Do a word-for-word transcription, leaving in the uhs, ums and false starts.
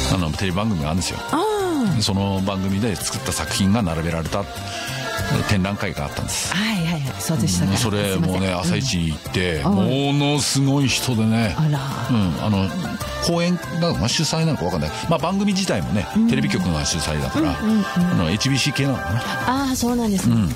あのテレビ番組があるんですよ。その番組で作った作品が並べられた展覧会があったんです。 はいはいはい、そうでしたか、 うん、それもうね朝一に行って、うん、ものすごい人でね、 あら、 うん、あの公演なのか主催なのか分かんない、まあ、番組自体もね、うん、テレビ局が主催だから、うんうんうん、あの エイチビーシー 系なのかな。 ああそうなんですね、うん、